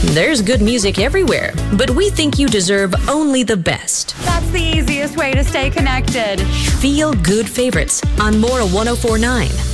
There's good music everywhere, but we think you deserve only the best. That's the easiest way to stay connected. Feel Good Favorites on Mora 1049.